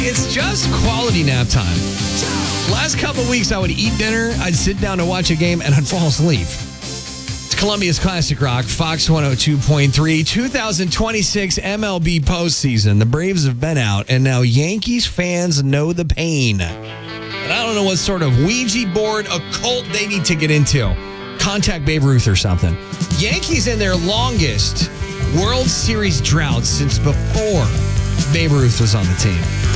It's just quality nap time. Last couple weeks, I would eat dinner, I'd sit down to watch a game, and I'd fall asleep. It's Columbia's Classic Rock, Fox 102.3, 2026 MLB postseason. The Braves have been out, and now Yankees fans know the pain. But I don't know what sort of Ouija board occult they need to get into. Contact Babe Ruth or something. Yankees in their longest World Series drought since before Babe Ruth was on the team.